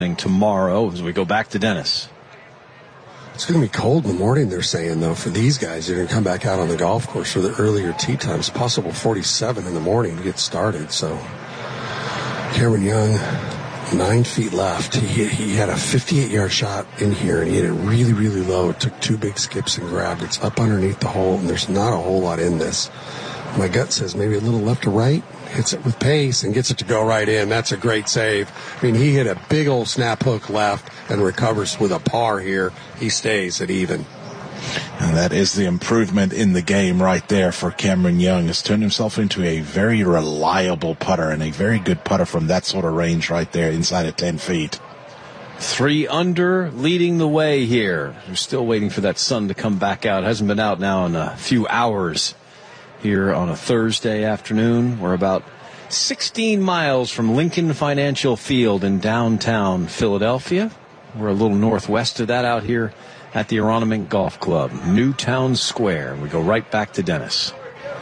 tomorrow as we go back to Dennis. It's going to be cold in the morning, they're saying, though, for these guys. They're going to come back out on the golf course for the earlier tee times. Possible 47 in the morning to get started. So Cameron Young, 9 feet left. He had a 58-yard shot in here, and he hit it really, really low. It took 2 big skips and grabbed. It's up underneath the hole, and there's not a whole lot in this. My gut says maybe a little left to right. Hits it with pace and gets it to go right in. That's a great save. I mean, he hit a big old snap hook left and recovers with a par here. He stays at even. And that is the improvement in the game right there for Cameron Young. Has turned himself into a very reliable putter and a very good putter from that sort of range right there inside of 10 feet. 3 under, leading the way here. We're still waiting for that sun to come back out. It hasn't been out now in a few hours. Here on a Thursday afternoon. We're about 16 miles from Lincoln Financial Field in downtown Philadelphia. We're a little northwest of that out here at the Aronimink Golf Club, Newtown Square. We go right back to Dennis.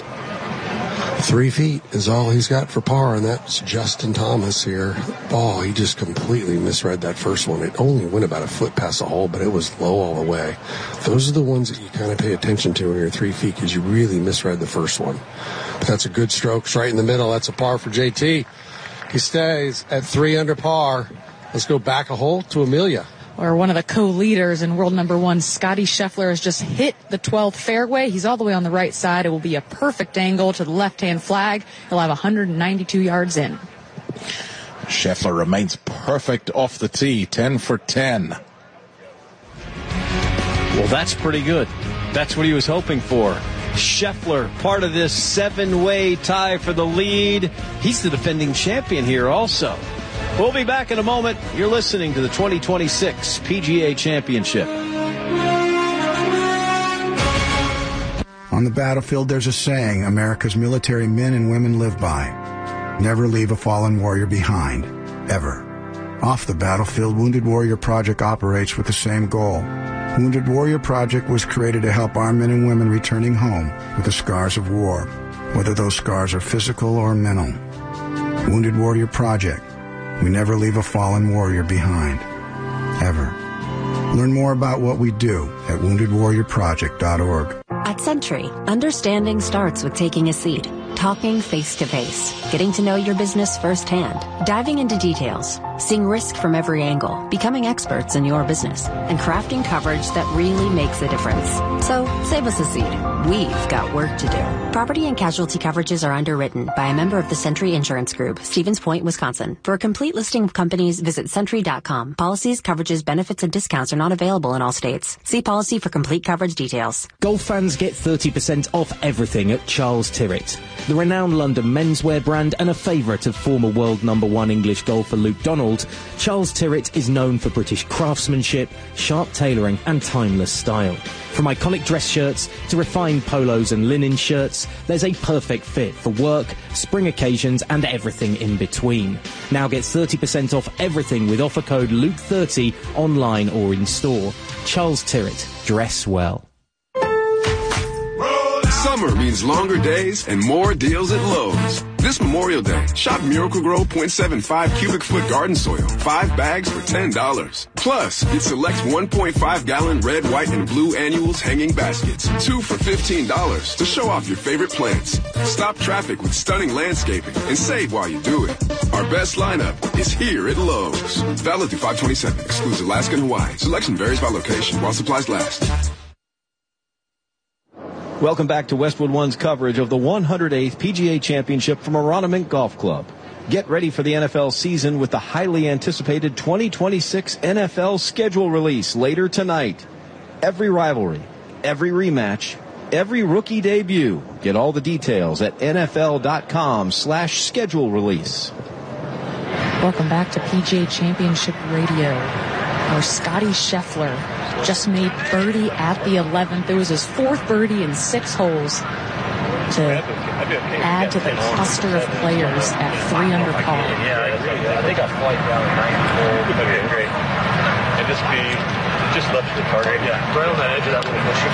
3 feet is all he's got for par, and that's Justin Thomas here. Oh, he just completely misread that first one. It only went about a foot past the hole, but it was low all the way. Those are the ones that you kind of pay attention to when you're 3 feet, because you really misread the first one. But that's a good stroke. It's right in the middle. That's a par for JT. He stays at 3 under par. Let's go back a hole to Amelia. Or one of the co-leaders in world number 1, Scotty Scheffler, has just hit the 12th fairway. He's all the way on the right side. It will be a perfect angle to the left-hand flag. He'll have 192 yards in. Scheffler remains perfect off the tee, 10 for 10. Well, that's pretty good. That's what he was hoping for. Scheffler, part of this 7-way tie for the lead. He's the defending champion here also. We'll be back in a moment. You're listening to the 2026 PGA Championship. On the battlefield, there's a saying America's military men and women live by. Never leave a fallen warrior behind, ever. Off the battlefield, Wounded Warrior Project operates with the same goal. Wounded Warrior Project was created to help our men and women returning home with the scars of war, whether those scars are physical or mental. Wounded Warrior Project. We never leave a fallen warrior behind, ever. Learn more about what we do at woundedwarriorproject.org. At Century, understanding starts with taking a seat, talking face-to-face, getting to know your business firsthand, diving into details, seeing risk from every angle, becoming experts in your business, and crafting coverage that really makes a difference. So, save us a seat. We've got work to do. Property and casualty coverages are underwritten by a member of the Century Insurance Group, Stevens Point, Wisconsin. For a complete listing of companies, visit Century.com. Policies, coverages, benefits, and discounts are not available in all states. See policy for complete coverage details. Golf fans get 30% off everything at Charles Tyrrett. The renowned London menswear brand and a favourite of former world number 1 English golfer Luke Donald, Charles Tyrrett is known for British craftsmanship, sharp tailoring and timeless style. From iconic dress shirts to refined polos and linen shirts, there's a perfect fit for work, spring occasions and everything in between. Now get 30% off everything with offer code Luke30 online or in store. Charles Tyrrett. Dress well. Summer means longer days and more deals at Lowe's. This Memorial Day, shop Miracle-Gro 0.75 cubic foot garden soil, 5 bags for $10. Plus, get select 1.5-gallon red, white, and blue annuals hanging baskets, 2 for $15 to show off your favorite plants. Stop traffic with stunning landscaping and save while you do it. Our best lineup is here at Lowe's. Valid through 5/27, excludes Alaska and Hawaii. Selection varies by location while supplies last. Welcome back to Westwood One's coverage of the 108th PGA Championship from Aronimink Golf Club. Get ready for the NFL season with the highly anticipated 2026 NFL schedule release later tonight. Every rivalry, every rematch, every rookie debut. Get all the details at NFL.com/schedule release. Welcome back to PGA Championship Radio. Our Scotty Scheffler just made birdie at the 11th. It was his 4th birdie in 6 holes to add to the cluster of players at 3 under par. Yeah, I think I'll flight down at 9th hole. Okay, great. And just left the target. Yeah, right on that edge of that little bush.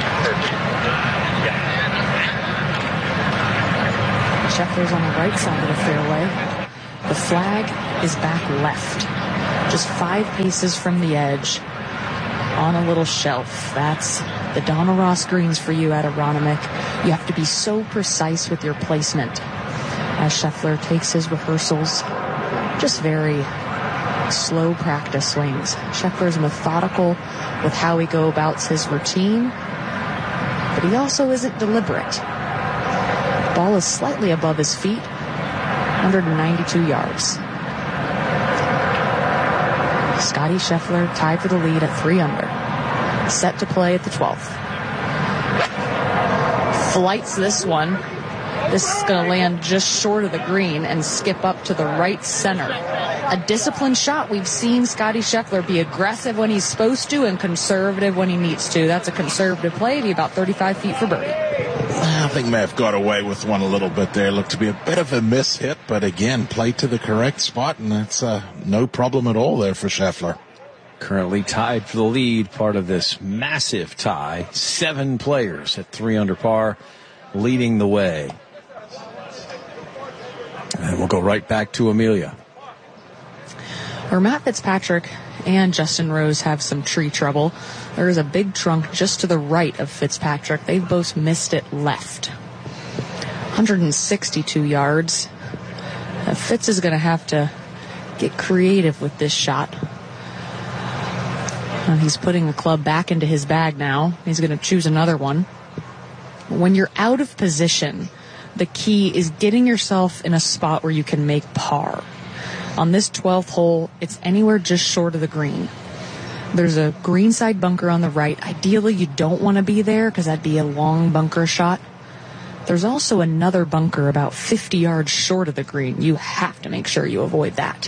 Scheffler's on the right side of the fairway. The flag is back left. Just 5 paces from the edge on a little shelf. That's the Donna Ross greens for you at Aronimink. You have to be so precise with your placement. As Scheffler takes his rehearsals, just very slow practice swings. Scheffler's methodical with how he go about his routine, but he also isn't deliberate. Ball is slightly above his feet, 192 yards. Scottie Scheffler tied for the lead at 3 under. Set to play at the 12th. Flights this one. This is going to land just short of the green and skip up to the right center. A disciplined shot. We've seen Scottie Scheffler be aggressive when he's supposed to and conservative when he needs to. That's a conservative play, be about 35 feet for birdie. I think may have got away with one a little bit there. Looked to be a bit of a miss hit, but again, played to the correct spot, and that's no problem at all there for Scheffler. Currently tied for the lead, part of this massive tie. 7 players at 3 under par, leading the way. And we'll go right back to Amelia. Where Matt Fitzpatrick and Justin Rose have some tree trouble, there is a big trunk just to the right of Fitzpatrick. They've both missed it left. 162 yards. Fitz is going to have to get creative with this shot. And he's putting the club back into his bag now. He's going to choose another one. When you're out of position, the key is getting yourself in a spot where you can make par. On this 12th hole, it's anywhere just short of the green. There's a greenside bunker on the right. Ideally, you don't want to be there because that'd be a long bunker shot. There's also another bunker about 50 yards short of the green. You have to make sure you avoid that.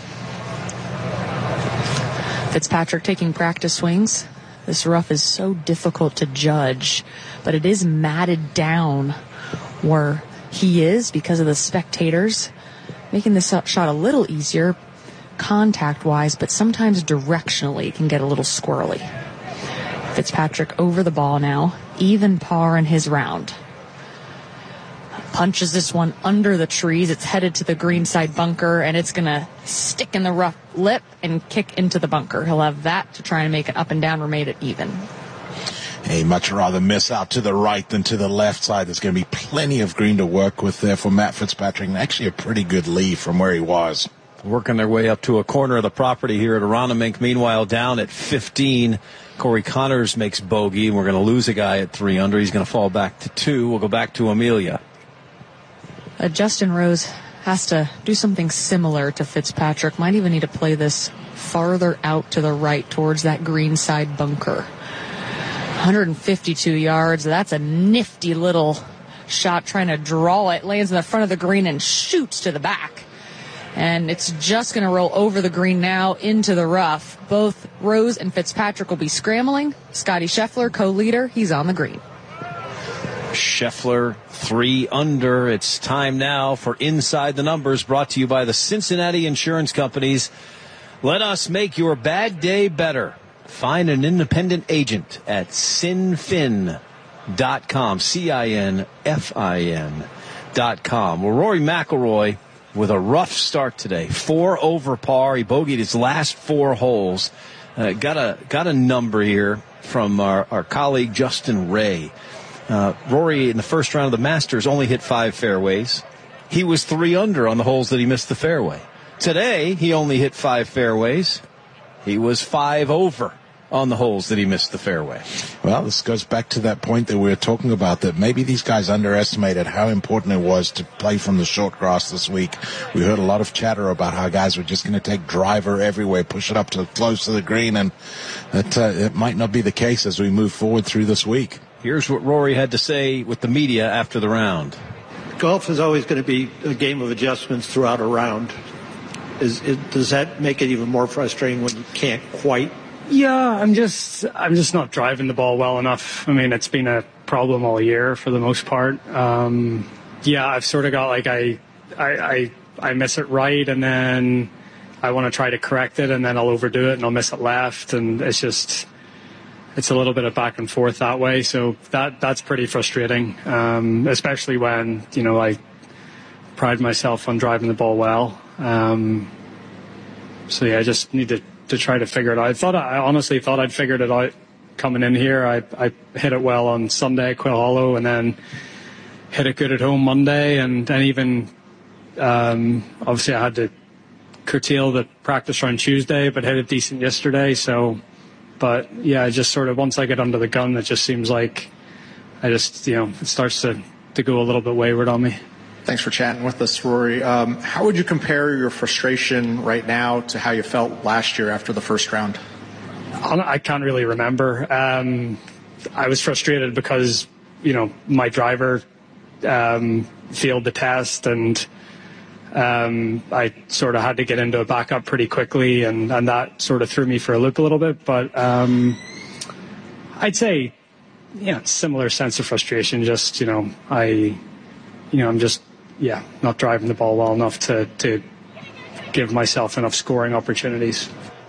Fitzpatrick taking practice swings. This rough is so difficult to judge, but it is matted down where he is because of the spectators, making this shot a little easier contact-wise, but sometimes directionally it can get a little squirrely. Fitzpatrick over the ball now, even par in his round. Punches this one under the trees. It's headed to the greenside bunker, and it's going to stick in the rough lip and kick into the bunker. He'll have that to try and make it up and down or made it even. Hey, much rather miss out to the right than to the left side. There's going to be plenty of green to work with there for Matt Fitzpatrick, and actually a pretty good lead from where he was. Working their way up to a corner of the property here at Aronimink. Meanwhile, down at 15, Corey Connors makes bogey, and we're going to lose a guy at 3 under. He's going to fall back to 2. We'll go back to Amelia. Justin Rose has to do something similar to Fitzpatrick. Might even need to play this farther out to the right towards that greenside bunker. 152 yards. That's a nifty little shot, trying to draw it. Lands in the front of the green and shoots to the back. And it's just going to roll over the green now into the rough. Both Rose and Fitzpatrick will be scrambling. Scottie Scheffler, co-leader, he's on the green. Scheffler 3 under. It's time now for Inside the Numbers, brought to you by the Cincinnati Insurance Companies. Let us make your bad day better. Find an independent agent at cinfin.com, CINFIN.com. Well, Rory McIlroy with a rough start today. 4 over par. He bogeyed his last 4 holes. Got a number here from our colleague Justin Ray. Rory, in the first round of the Masters, only hit 5 fairways. He was 3 under on the holes that he missed the fairway. Today, he only hit 5 fairways. He was 5 over on the holes that he missed the fairway. Well, this goes back to that point that we were talking about, that maybe these guys underestimated how important it was to play from the short grass this week. We heard a lot of chatter about how guys were just going to take driver everywhere, push it up to close to the green, and that it might not be the case as we move forward through this week. Here's what Rory had to say with the media after the round. Golf is always going to be a game of adjustments throughout a round. Does that make it even more frustrating when you can't quite? Yeah, I'm just not driving the ball well enough. I mean, it's been a problem all year for the most part. Yeah, I've sort of got like I miss it right, and then I want to try to correct it, and then I'll overdo it and I'll miss it left, and it's a little bit of back and forth that way. So that's pretty frustrating, especially when, I pride myself on driving the ball well. yeah, I just need to try to figure it out. I honestly thought I'd figured it out coming in here. I hit it well on Sunday, Quill Hollow, and then hit it good at home Monday, and even obviously I had to curtail the practice round Tuesday, but hit it decent yesterday. But yeah, I just sort of, once I get under the gun, it just seems like it starts to go a little bit wayward on me. Thanks for chatting with us, Rory. How would you compare your frustration right now to how you felt last year after the first round? I can't really remember. I was frustrated because, my driver failed the test, and I sort of had to get into a backup pretty quickly, and that sort of threw me for a loop a little bit. But I'd say, similar sense of frustration. Just, I'm just, not driving the ball well enough to give myself enough scoring opportunities.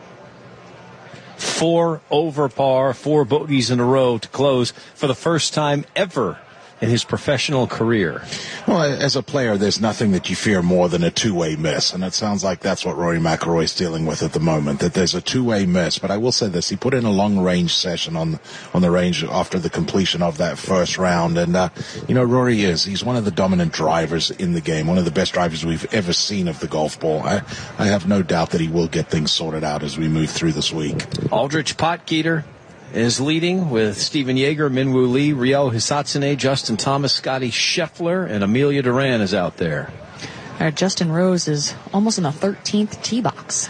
4 over par, 4 bogeys in a row to close for the first time ever in his professional career. Well, as a player, there's nothing that you fear more than a two-way miss, and it sounds like that's what Rory McIlroy's dealing with at the moment, that there's a two-way miss. But I will say this, he put in a long-range session on the range after the completion of that first round, and, Rory he's one of the dominant drivers in the game, one of the best drivers we've ever seen of the golf ball. I have no doubt that he will get things sorted out as we move through this week. Aldrich Potgieter is leading with Stephen Yeager, Minwoo Lee, Ryo Hisatsune, Justin Thomas, Scotty Scheffler, and Amelia Duran is out there. Justin Rose is almost in the 13th tee box.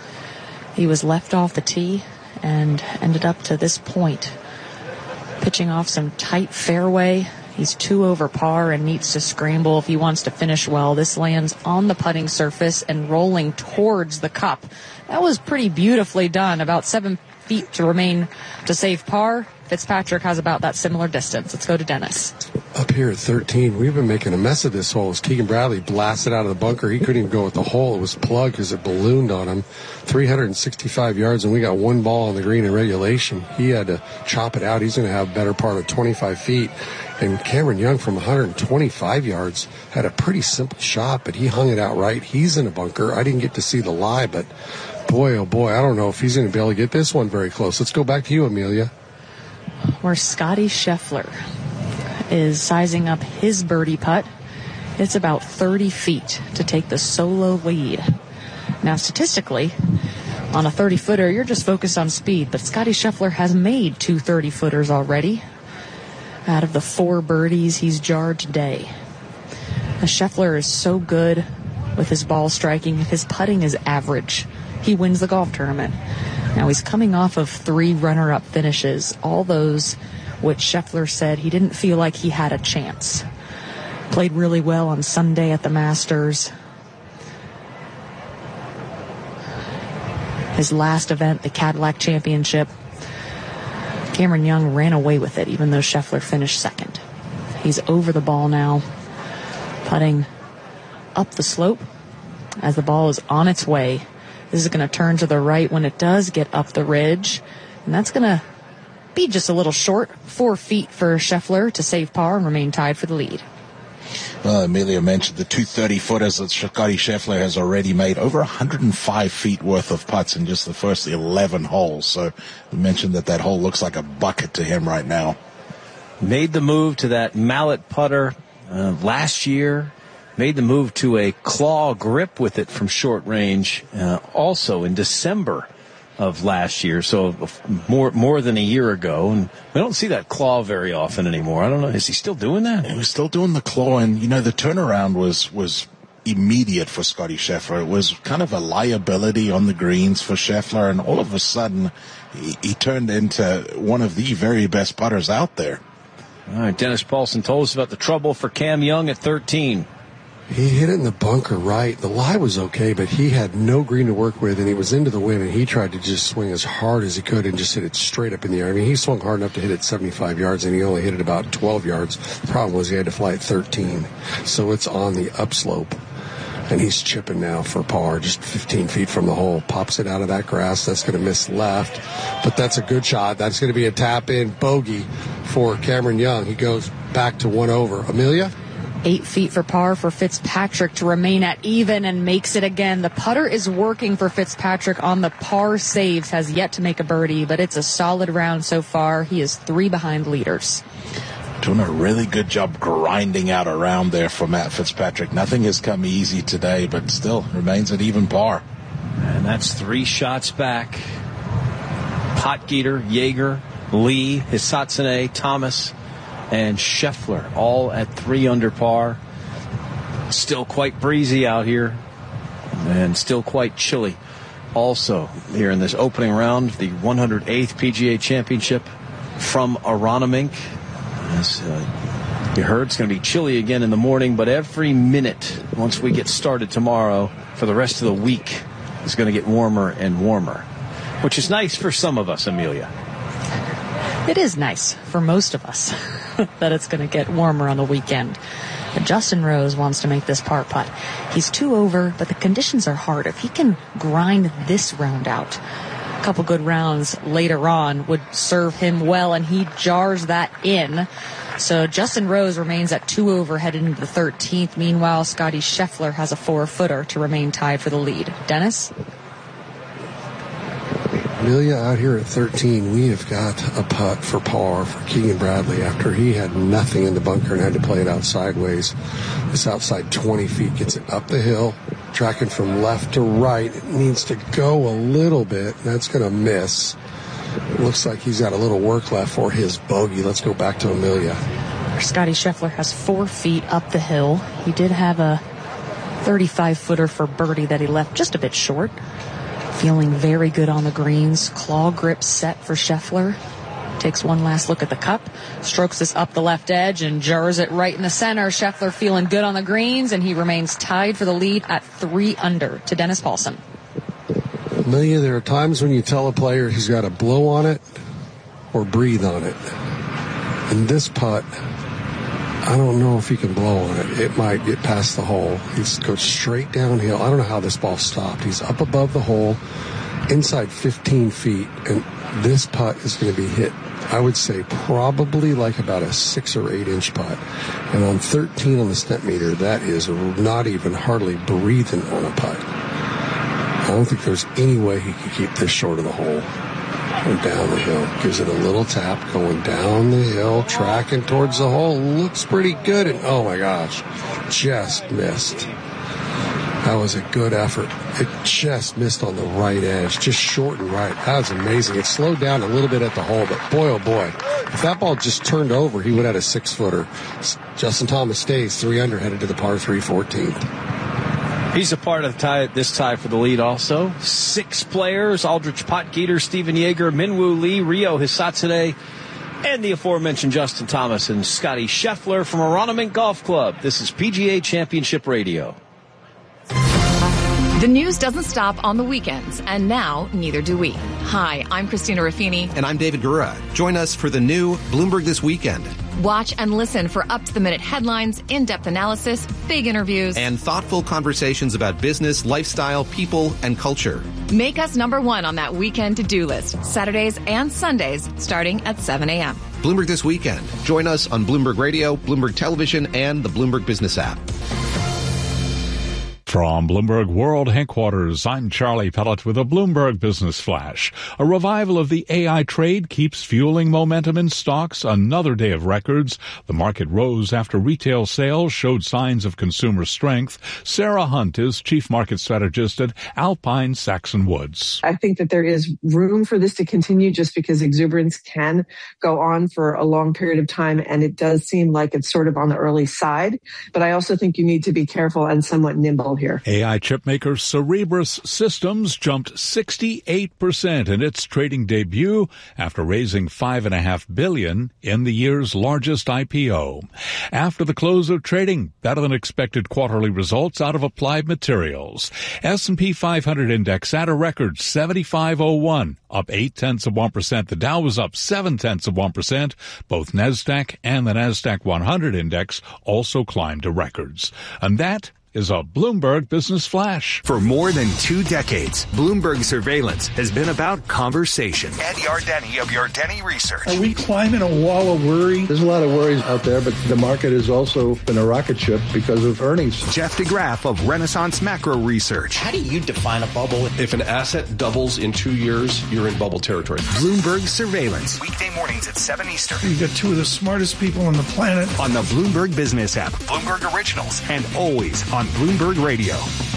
He was left off the tee and ended up to this point, pitching off some tight fairway. He's 2 over par and needs to scramble if he wants to finish well. This lands on the putting surface and rolling towards the cup. That was pretty beautifully done. About 7 feet to remain to save par. Fitzpatrick has about that similar distance. Let's go to Dennis. Up here at 13, we've been making a mess of this hole. As Keegan Bradley blasted out of the bunker, he couldn't even go with the hole. It was plugged because it ballooned on him. 365 yards, and we got 1 ball on the green in regulation. He had to chop it out. He's going to have a better part of 25 feet. And Cameron Young from 125 yards had a pretty simple shot, but he hung it out right. He's in a bunker. I didn't get to see the lie, but boy, oh boy, I don't know if he's going to be able to get this one very close. Let's go back to you, Amelia. Where Scotty Scheffler is sizing up his birdie putt. It's about 30 feet to take the solo lead. Now, statistically, on a 30-footer, you're just focused on speed, but Scotty Scheffler has made 2 30-footers already. Out of the 4 birdies he's jarred today. The Scheffler is so good with his ball striking. His putting is average. He wins the golf tournament. Now he's coming off of 3 runner-up finishes, all those which Scheffler said he didn't feel like he had a chance. Played really well on Sunday at the Masters. His last event, the Cadillac Championship, Cameron Young ran away with it, even though Scheffler finished second. He's over the ball now, putting up the slope as the ball is on its way. This is going to turn to the right when it does get up the ridge, and that's going to be just a little short, 4 feet for Scheffler to save par and remain tied for the lead. Well, Amelia mentioned the 2 30-footers that Scotty Scheffler has already made, over 105 feet worth of putts in just the first 11 holes. So we mentioned that hole looks like a bucket to him right now. Made the move to that mallet putter last year. Made the move to a claw grip with it from short range also in December of last year, so more than a year ago, and we don't see that claw very often anymore. I don't know, is he still doing that? He was still doing the claw, and the turnaround was immediate for Scotty Scheffler. It was kind of a liability on the greens for Scheffler, and all of a sudden he turned into one of the very best putters out there. All right, Dennis Paulson told us about the trouble for Cam Young at 13. He hit it in the bunker right. The lie was okay, but he had no green to work with, and he was into the wind, and he tried to just swing as hard as he could and just hit it straight up in the air. I mean, he swung hard enough to hit it 75 yards, and he only hit it about 12 yards. The problem was he had to fly at 13, so it's on the upslope, and he's chipping now for par, just 15 feet from the hole. Pops it out of that grass. That's going to miss left, but that's a good shot. That's going to be a tap-in bogey for Cameron Young. He goes back to 1 over. Amelia? 8 feet for par for Fitzpatrick to remain at even, and makes it again. The putter is working for Fitzpatrick on the par saves, has yet to make a birdie, but it's a solid round so far. He is 3 behind leaders. Doing a really good job grinding out a round there for Matt Fitzpatrick. Nothing has come easy today, but still remains at even par. And that's 3 shots back. Potgieter, Jaeger, Lee, Hisatsune, Thomas, and Scheffler, all at 3 under par. Still quite breezy out here, and still quite chilly also here in this opening round, the 108th PGA Championship from Aronimink. As you heard, it's going to be chilly again in the morning, but every minute once we get started tomorrow for the rest of the week is going to get warmer and warmer, which is nice for some of us, Amelia. It is nice for most of us that it's going to get warmer on the weekend. But Justin Rose wants to make this par putt. He's 2 over, but the conditions are hard. If he can grind this round out, a couple good rounds later on would serve him well, and he jars that in. So Justin Rose remains at 2 over headed into the 13th. Meanwhile, Scotty Scheffler has a 4-footer to remain tied for the lead. Dennis? Amelia, out here at 13, we have got a putt for par for Keegan Bradley after he had nothing in the bunker and had to play it out sideways. This outside 20 feet gets it up the hill, tracking from left to right. It needs to go a little bit. That's going to miss. It looks like he's got a little work left for his bogey. Let's go back to Amelia. Scotty Scheffler has 4 feet up the hill. He did have a 35-footer for birdie that he left just a bit short. Feeling very good on the greens. Claw grip set for Scheffler. Takes one last look at the cup. Strokes this up the left edge and jars it right in the center. Scheffler feeling good on the greens, and he remains tied for the lead at 3 under to Dennis Paulson. Amelia, there are times when you tell a player he's got to blow on it or breathe on it. In this putt, I don't know if he can blow on it. It might get past the hole. He's goes straight downhill. I don't know how this ball stopped. He's up above the hole, inside 15 feet, and this putt is going to be hit, I would say, probably like about a 6 or 8 inch putt. And on 13 on the step meter, that is not even hardly breathing on a putt. I don't think there's any way he could keep this short of the hole. Going down the hill, gives it a little tap, going down the hill, tracking towards the hole, looks pretty good, and oh my gosh, just missed. That was a good effort. It just missed on the right edge, just short and right. That was amazing. It slowed down a little bit at the hole, but boy, oh boy, if that ball just turned over, he would have had a 6-footer. Justin Thomas stays 3 under, headed to the par 3 14th. He's a part of this tie for the lead also. 6 players: Aldrich Potgieter, Stephen Jaeger, Minwoo Lee, Ryo Hisatsune, and the aforementioned Justin Thomas and Scotty Scheffler from Aronimink Golf Club. This is PGA Championship Radio. The news doesn't stop on the weekends, and now neither do we. Hi, I'm Christina Raffini. And I'm David Gura. Join us for the new Bloomberg This Weekend. Watch and listen for up-to-the-minute headlines, in-depth analysis, big interviews, and thoughtful conversations about business, lifestyle, people, and culture. Make us number 1 on that weekend to-do list, Saturdays and Sundays, starting at 7 a.m. Bloomberg This Weekend. Join us on Bloomberg Radio, Bloomberg Television, and the Bloomberg Business app. From Bloomberg World Headquarters, I'm Charlie Pellet with a Bloomberg Business Flash. A revival of the AI trade keeps fueling momentum in stocks. Another day of records. The market rose after retail sales showed signs of consumer strength. Sarah Hunt is Chief Market Strategist at Alpine Saxon Woods. I think that there is room for this to continue just because exuberance can go on for a long period of time, and it does seem like it's sort of on the early side. But I also think you need to be careful and somewhat nimble here. AI chipmaker Cerebras Systems jumped 68% in its trading debut after raising $5.5 billion in the year's largest IPO. After the close of trading, better than expected quarterly results out of Applied Materials. S&P 500 index at a record 7501, up 0.8%. The Dow was up 0.7%. Both NASDAQ and the NASDAQ 100 index also climbed to records. And that is a Bloomberg Business Flash. For more than 2 decades, Bloomberg Surveillance has been about conversation. Ed Yardeni of Yardeni Research. Are we climbing a wall of worry? There's a lot of worries out there, but the market has also been a rocket ship because of earnings. Jeff DeGraff of Renaissance Macro Research. How do you define a bubble? If an asset doubles in 2 years, you're in bubble territory. Bloomberg Surveillance. Weekday mornings at 7 Eastern. You've got 2 of the smartest people on the planet. On the Bloomberg Business app, Bloomberg Originals, and always on Bloomberg Radio.